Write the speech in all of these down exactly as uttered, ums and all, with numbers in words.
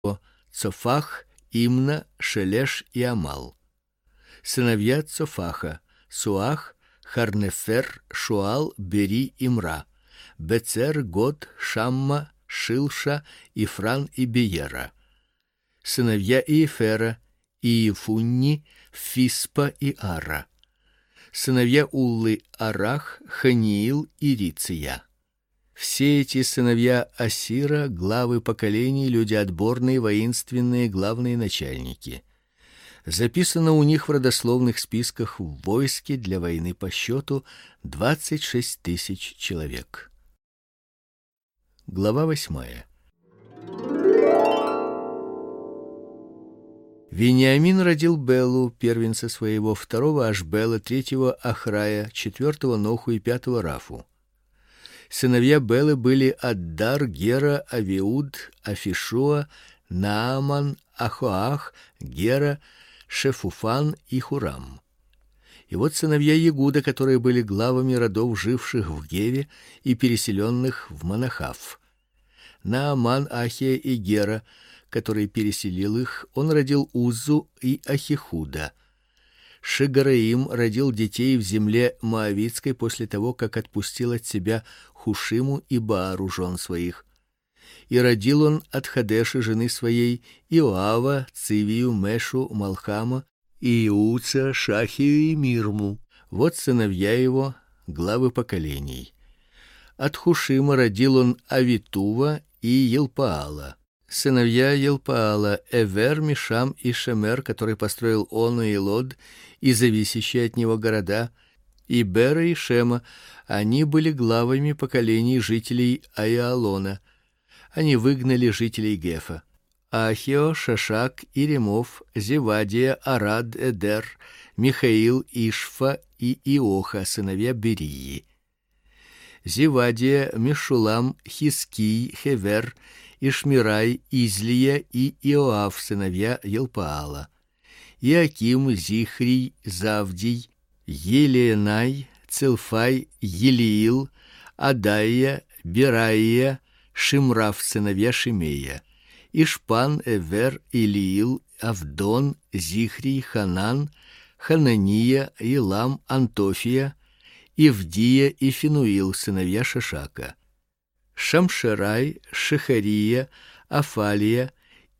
Цофах, Имна, Шелеш и Амал. Сыновья Цофаха: Суах, Харнефер, Шуал, Бери, Имра, Бецер, Год, Шамма, Шилша, Ифран и Беера. Сыновья Иефера: Иефунни, Фиспа и Ара. Сыновья Уллы: Арах, Ханиил и Риция. Все эти сыновья Асира — главы поколений, люди отборные, воинственные, главные начальники. Записано у них в родословных списках в войске для войны по счету двадцать шесть тысяч человек. Глава восьмая. Вениамин родил Белу, первенца своего, второго Ашбела, третьего Ахрая, четвертого Ноху и пятого Рафу. Сыновья Белы были Аддар, Гера, Авиуд, Афишуа, Нааман, Ахоах, Гера, Шефуфан и Хурам. И вот сыновья Егуда, которые были главами родов, живших в Геве и переселенных в Манахав. Нааман, Ахия и Гера, который переселил их, он родил Уззу и Ахихуда. Шегараим родил детей в земле моавитской после того, как отпустил от себя Хушиму и Баару жен своих. И родил он от Хадеши жены своей Иоава, Цивию, Мешу, Малхама, Иуца, Шахию и Мирму. Вот сыновья его, главы поколений. От Хушима родил он Авитува и Елпаала. Сыновья Елпаала: Эвер, Мишам и Шемер, который построил Ону и Лод и зависящие от него города, и Бера и Шема. Они были главами поколений жителей Аиалона. Они выгнали жителей Гефа. Ахио, Шашак, Иремов, Зевадия, Арад, Эдер, Михаил, Ишфа и Иоха, сыновья Берии. Зевадия, Мешулам, Хиский, Хевер, Ишмирай, Излия и Иоав, сыновья Елпаала. Иаким, Зихрий, Завдий, Елиенай, Целфай, Елиил, Адаия, Бераия, Шимраф, сыновья Шимея. Ишпан, Эвер, Илиил, Авдон, Зихрий, Ханан, Ханания, Илам, Антофия, Ивдия и Финуил, сыновья Шашака. Шамшерай, Шехария, Афалия,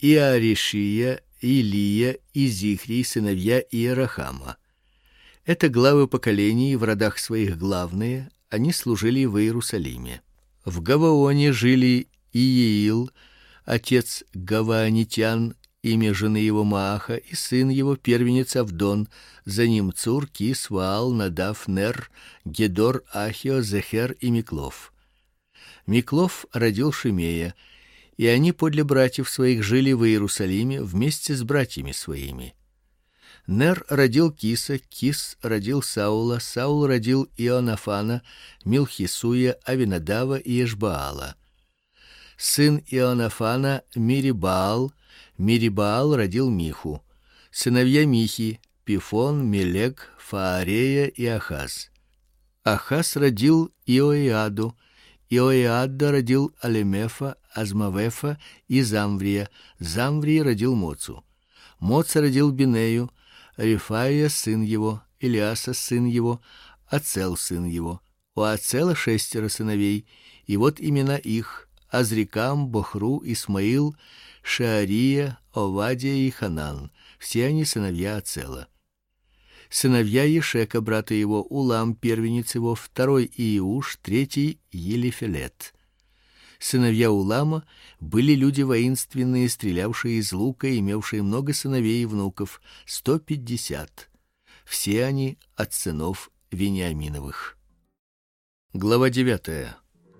Иаришия, Илия и Зихрий, сыновья Иерахама. Это главы поколений, в родах своих главные, они служили в Иерусалиме. В Гаваоне жили Иеил, отец гаваонитян, имя жены его Мааха, и сын его, первенец Авдон, за ним Цур, Кис, Ваал, Надав, Нер, Гедор, Ахио, Зехер и Миклов. Миклов родил Шимея, и они подле братьев своих жили в Иерусалиме вместе с братьями своими. Нер родил Киса, Кис родил Саула, Саул родил Ионафана, Милхисуя, Авинадава и Эшбаала. Сын Ионафана Мирибаал, Мирибаал родил Миху. Сыновья Михи: Пифон, Мелек, Фаарея и Ахаз. Ахаз родил Иоиаду, Иоиада родил Алемефа, Азмавефа и Замврия. Замврий родил Моцу. Моца родил Бинею, Рифаия сын его, Илиаса сын его, Ацел сын его. У Ацела шестеро сыновей, и вот имена их: Азрикам, Бохру, Исмаил, Шаария, Овадия и Ханан. Все они сыновья Ацела. Сыновья Ешека, брата его: Улам, первенец его, второй Иуш, третий Елифелет. Сыновья Улама были люди воинственные, стрелявшие из лука, имевшие много сыновей и внуков, сто пятьдесят. Все они от сынов Вениаминовых. Глава девятая.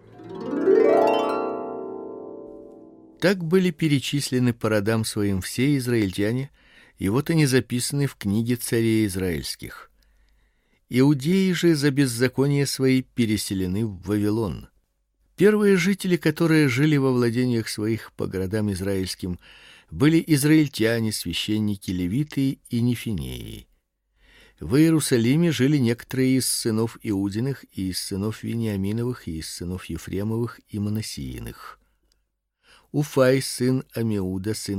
Так были перечислены по родам своим все израильтяне, и вот они записаны в книге царей израильских. Иудеи же за беззаконие свои переселены в Вавилон. Первые жители, которые жили во владениях своих по городам израильским, были израильтяне, священники, левиты и нефинеи. В Иерусалиме жили некоторые из сынов Иудиных, и из сынов Вениаминовых, и из сынов Ефремовых и Манассииных. Уфай сын Амиуда, сын